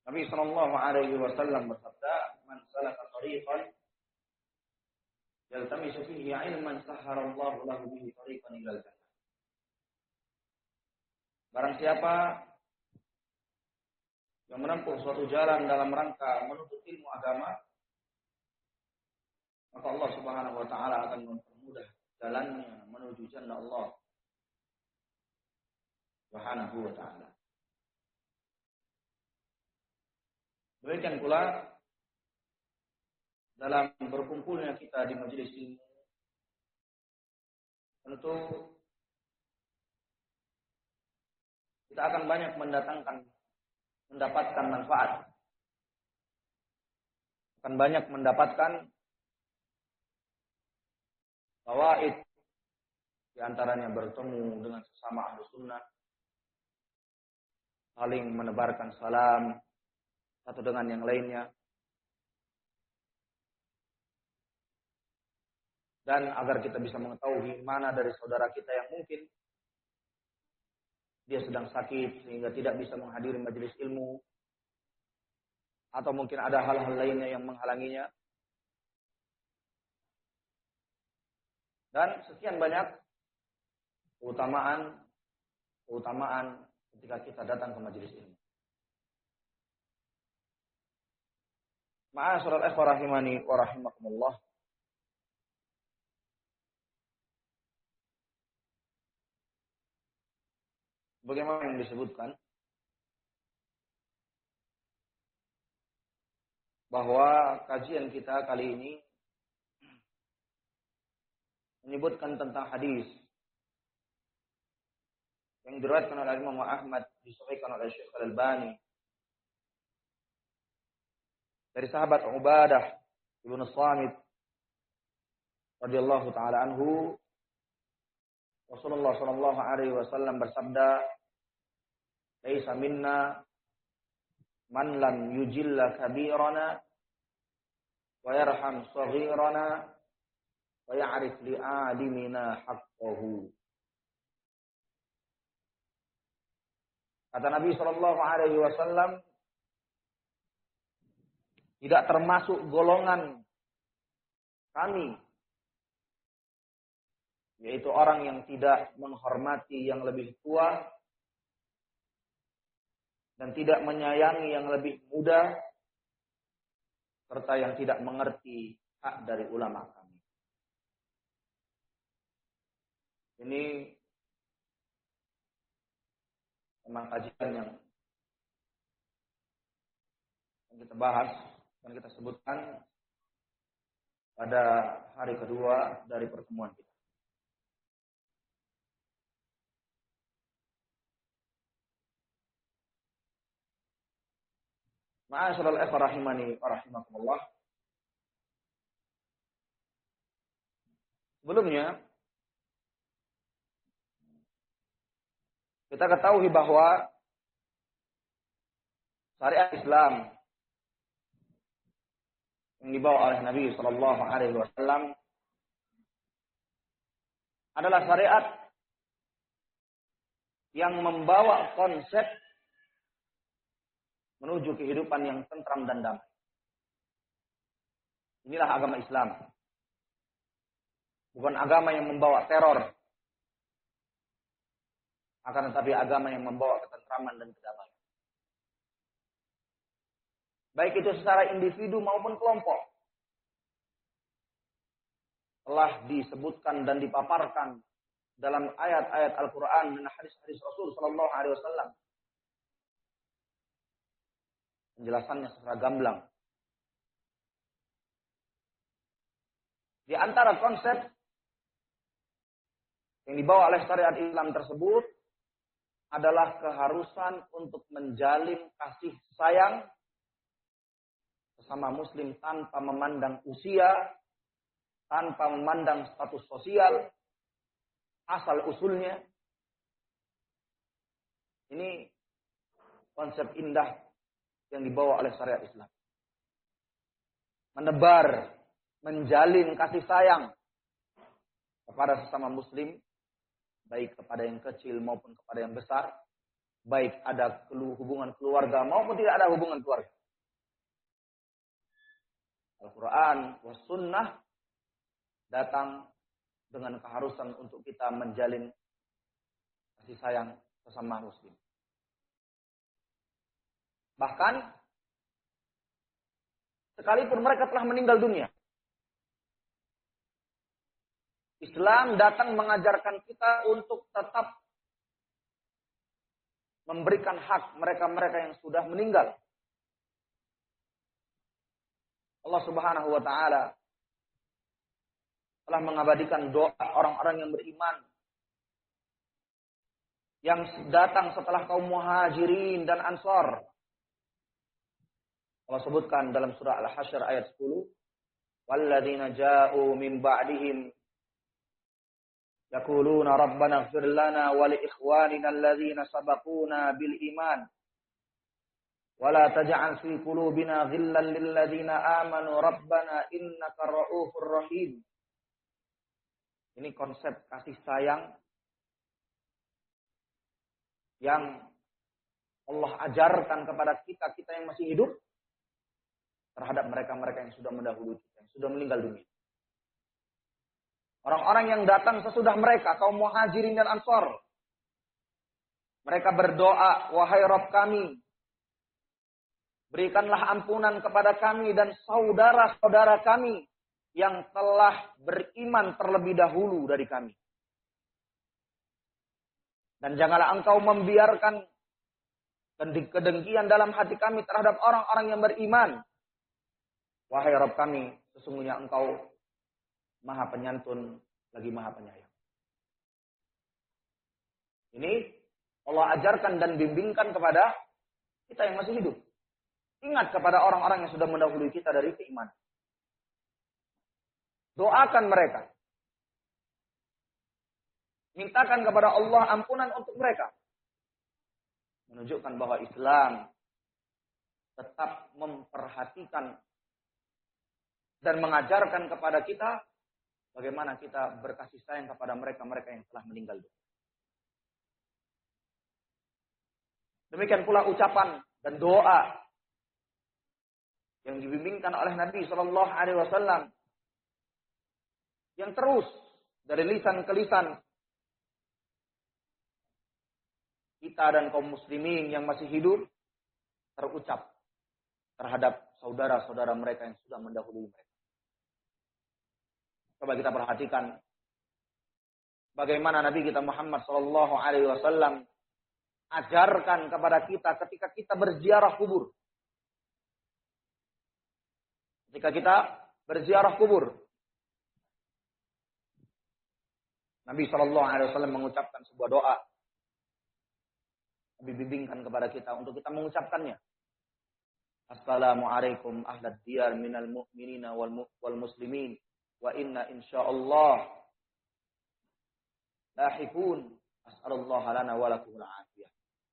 Nabi sallallahu alaihi wasallam bersabda, "Man salaka tariqan yaltamisu fihi 'ilman sahharallahu lahu bihi tariqan ilal jannah." Barang siapa yang menempuh suatu jalan dalam rangka menuntut ilmu agama, maka Allah Subhanahu wa taala akan mempermudah jalannya menuju jannah Allah Subhanahu wa taala. Demikian pula dalam berkumpulnya kita di majelis ilmu, tentu kita akan banyak mendapatkan manfaat, akan banyak mendapatkan fawaid, di antaranya bertemu dengan sesama ahlu sunnah, saling menebarkan salam satu dengan yang lainnya, dan agar kita bisa mengetahui mana dari saudara kita yang mungkin dia sedang sakit sehingga tidak bisa menghadiri majelis ilmu, atau mungkin ada hal-hal lainnya yang menghalanginya. Dan sekian banyak keutamaan ketika kita datang ke majelis ilmu. Ma'asyiral ikhwah rahimani wa rahimakumullah. Bagaimana yang disebutkan bahwa kajian kita kali ini menyebutkan tentang hadis yang diriwayatkan oleh Imam Ahmad, disahihkan oleh Syekh Al-Albani dari sahabat Ubadah bin Samit radhiyallahu taala anhu. Rasulullah sallallahu alaihi wasallam bersabda, "Laisa minna man lam yujilla kabirana wa yarham saghirana wa ya'rif li 'alimina haqqahu." Kata Nabi sallallahu alaihi wasallam, tidak termasuk golongan kami, yaitu orang yang tidak menghormati yang lebih tua dan tidak menyayangi yang lebih muda, serta yang tidak mengerti hak dari ulama kami. Ini memang kajian yang kita bahas dan kita sebutkan pada hari kedua dari pertemuan kita. Ma'asyiral ikhwah rahimani wa rahimakumullah. Sebelumnya kita ketahui bahwa syariat Islam yang dibawa oleh Nabi sallallahu alaihi wasallam adalah syariat yang membawa konsep menuju kehidupan yang tentram dan damai. Inilah agama Islam. Bukan agama yang membawa teror, akan tetapi agama yang membawa ketentraman dan kedamaian. Baik itu secara individu maupun kelompok. Telah disebutkan dan dipaparkan dalam ayat-ayat Al-Quran dan hadis-hadis Rasul sallallahu alaihi wasallam. Penjelasannya secara gamblang. Di antara konsep yang dibawa oleh syariat Islam tersebut adalah keharusan untuk menjalin kasih sayang sesama muslim tanpa memandang usia, tanpa memandang status sosial, asal usulnya. Ini konsep indah yang dibawa oleh syariat Islam. Menebar, menjalin kasih sayang kepada sesama muslim, baik kepada yang kecil maupun kepada yang besar, baik ada hubungan keluarga maupun tidak ada hubungan keluarga. Al-Quran was sunnah datang dengan keharusan untuk kita menjalin kasih sayang sesama muslim. Bahkan sekalipun mereka telah meninggal dunia, Islam datang mengajarkan kita untuk tetap memberikan hak mereka-mereka yang sudah meninggal. Allah Subhanahu wa taala telah mengabadikan doa orang-orang yang beriman yang datang setelah kaum Muhajirin dan Ansar. Allah sebutkan dalam surah Al-Hasyr ayat 10, "Walladzina ja'u min ba'dihim yaquluna rabbana ighfir lana wa li ikhwanina alladzina sabaquna bil iman wa la taj'al fi qulubina ghillan lil ladzina amanu rabbana innaka ra'ufur rahim." Ini konsep kasih sayang yang Allah ajarkan kepada kita yang masih hidup terhadap mereka-mereka yang sudah mendahului kita, yang sudah meninggal dunia. Orang-orang yang datang sesudah mereka, kaum Muhajirin dan Ansar. Mereka berdoa, "Wahai Rabb kami, berikanlah ampunan kepada kami dan saudara-saudara kami yang telah beriman terlebih dahulu dari kami. Dan janganlah engkau membiarkan kedengkian dalam hati kami terhadap orang-orang yang beriman. Wahai Rabb kami, sesungguhnya engkau Maha Penyantun lagi Maha Penyayang." Ini Allah ajarkan dan bimbingkan kepada kita yang masih hidup. Ingat kepada orang-orang yang sudah mendahului kita dari keimanan. Doakan mereka. Mintakan kepada Allah ampunan untuk mereka. Menunjukkan bahwa Islam tetap memperhatikan dan mengajarkan kepada kita bagaimana kita berkasih sayang kepada mereka-mereka yang telah meninggal dunia. Demikian pula ucapan dan doa yang dibimbingkan oleh Nabi Shallallahu Alaihi Wasallam yang terus dari lisan ke lisan kita dan kaum muslimin yang masih hidup terucap terhadap saudara-saudara mereka yang sudah mendahului mereka. Coba kita perhatikan bagaimana Nabi kita Muhammad Shallallahu Alaihi Wasallam ajarkan kepada kita ketika kita berziarah kubur. Ketika kita berziarah kubur, Nabi Shallallahu Alaihi Wasallam mengucapkan sebuah doa. Nabi bimbingkan kepada kita untuk kita mengucapkannya. Assalamualaikum ahlad diyar minal mu'minina wal muslimin wa inna insyaallah lahikun as'alullah lana wa lakumul afiyah.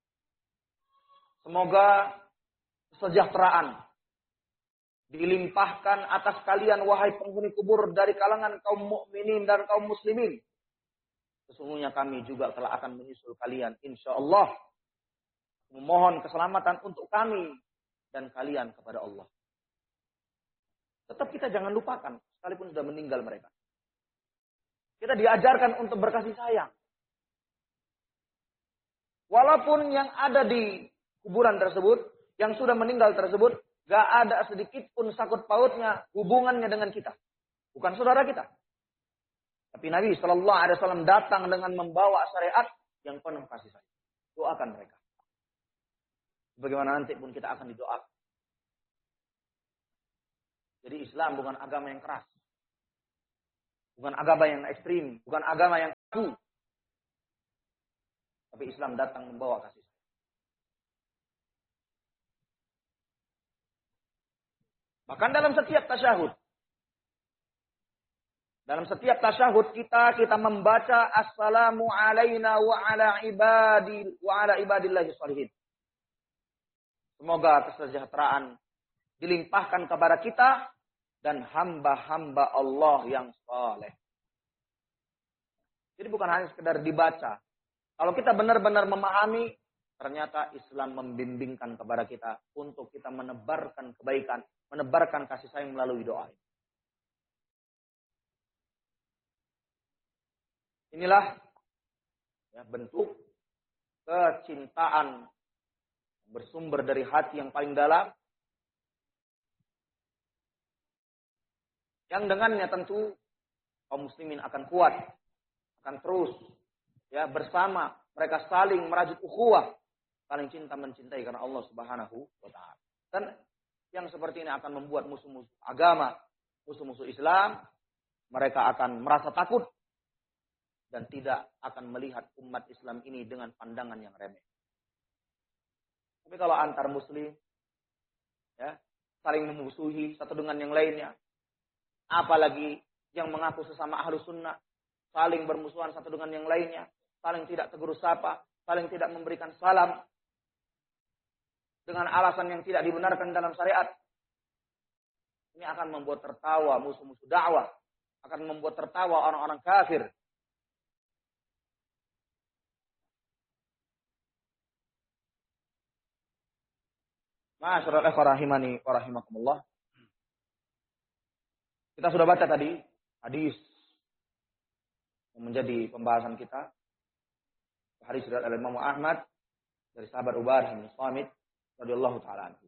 Semoga kesejahteraan dilimpahkan atas kalian wahai penghuni kubur dari kalangan kaum mukminin dan kaum muslimin. Sesungguhnya kami juga telah akan menyusul kalian insyaallah. Memohon keselamatan untuk kami dan kalian kepada Allah. Tetap kita jangan lupakan, sekalipun sudah meninggal mereka. Kita diajarkan untuk berkasih sayang. Walaupun yang ada di kuburan tersebut, yang sudah meninggal tersebut, gak ada sedikit pun sakut pautnya hubungannya dengan kita. Bukan saudara kita. Tapi Nabi Shallallahu Alaihi Wasallam datang dengan membawa syariat yang penuh kasih sayang. Doakan mereka. Bagaimana nanti pun kita akan didoakan. Jadi Islam bukan agama yang keras. Bukan agama yang ekstrim. Bukan agama yang kaku. Tapi Islam datang membawa kasih sayang. Bahkan dalam setiap tasyahud. Dalam setiap tasyahud kita membaca assalamu alaina wa ala ibadillahi sholihin. Semoga kesejahteraan dilimpahkan kepada kita dan hamba-hamba Allah yang saleh. Jadi bukan hanya sekedar dibaca. Kalau kita benar-benar memahami, ternyata Islam membimbingkan kepada kita untuk kita menebarkan kebaikan, menebarkan kasih sayang melalui doa. Inilah ya, bentuk kecintaan bersumber dari hati yang paling dalam, yang dengannya tentu kaum muslimin akan kuat, akan terus ya bersama, mereka saling merajut ukhuwah, saling cinta mencintai karena Allah Subhanahu wa taala. Dan yang seperti ini akan membuat musuh-musuh agama, musuh-musuh Islam, mereka akan merasa takut dan tidak akan melihat umat Islam ini dengan pandangan yang remeh. Tapi kalau antar muslim ya, saling memusuhi satu dengan yang lainnya, apalagi yang mengaku sesama ahlu sunnah, saling bermusuhan satu dengan yang lainnya, saling tidak tegur sapa, saling tidak memberikan salam, dengan alasan yang tidak dibenarkan dalam syariat. Ini akan membuat tertawa musuh-musuh dakwah, akan membuat tertawa orang-orang kafir. Ma'asyiral ikhwah rahimani wa rahimakumullah. Kita sudah baca tadi hadis yang menjadi pembahasan kita. Hadis dari Imam Ahmad dari sahabat Ubadah bin Samit radhiyallahu taala anhu.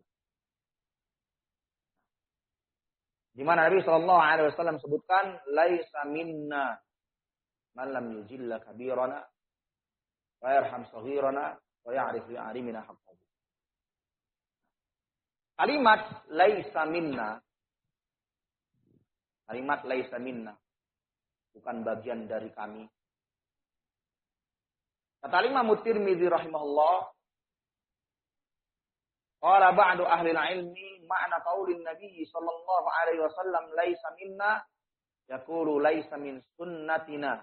Di mana Nabi sallallahu alaihi wasallam sebutkan laisa minna man lam yujilla kabirana wa yarham saghirana wa ya'rif li'arimina haqqahu. Kalimat laisa minna, kalimat laisa minna, bukan bagian dari kami. Kata Imam Tirmidzi rahimahullah, qala ba'du ahli ilmi ma'na qaulin Nabi sallallahu alaihi wasallam laisa minna yaqulu laisa min sunnatina.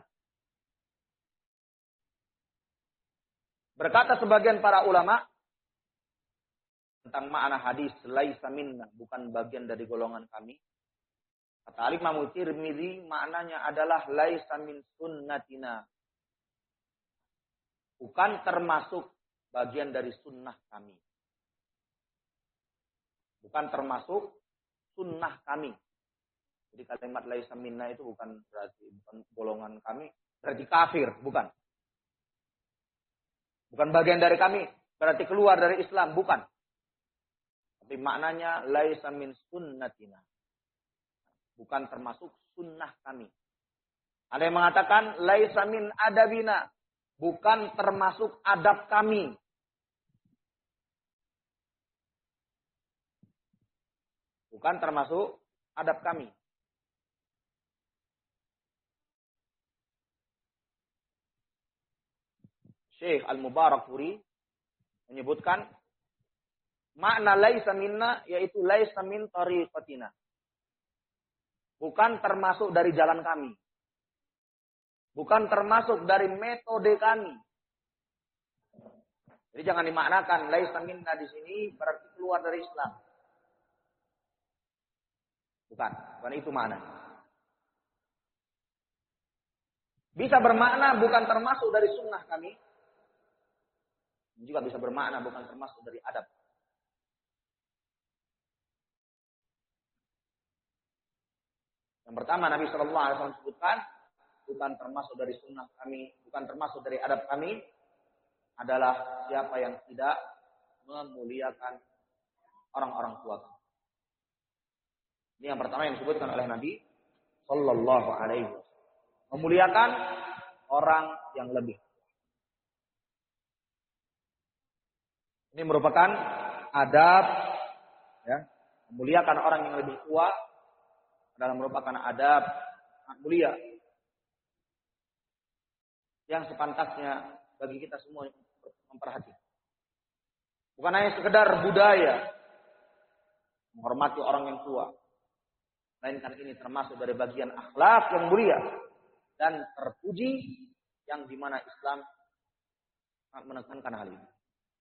Berkata sebagian para ulama tentang makna hadis laisa minna, bukan bagian dari golongan kami. Kata Imam Tirmidzi maknanya adalah laisa min sunnatina, bukan termasuk bagian dari sunnah kami. Bukan termasuk sunnah kami. Jadi kalimat laisa minna itu bukan berarti bukan golongan kami, berarti kafir, bukan. Bukan bagian dari kami, berarti keluar dari Islam, bukan. Tapi maknanya laisa min sunnatina, bukan termasuk sunnah kami. Ada yang mengatakan laisa min adabina, bukan termasuk adab kami. Bukan termasuk adab kami. Syekh Al-Mubarakfuri menyebutkan makna laisa minna yaitu laisa min tariqatina. Bukan termasuk dari jalan kami. Bukan termasuk dari metode kami. Jadi jangan dimaknakan laisa minna di sini berarti keluar dari Islam. Bukan itu makna. Bisa bermakna bukan termasuk dari sunnah kami. Juga bisa bermakna bukan termasuk dari adab. Yang pertama Nabi Shallallahu Alaihi Wasallam sebutkan bukan termasuk dari sunnah kami, bukan termasuk dari adab kami adalah siapa yang tidak memuliakan orang-orang tua. Ini yang pertama yang disebutkan oleh Nabi Shallallahu Alaihi Wasallam, memuliakan orang yang lebih. Ini merupakan adab, ya, memuliakan orang yang lebih tua adalah merupakan adab mulia yang sepantasnya bagi kita semua memperhatikan. Bukan hanya sekedar budaya menghormati orang yang tua, melainkan ini termasuk dari bagian akhlak yang mulia dan terpuji yang dimana Islam menekankan hal ini.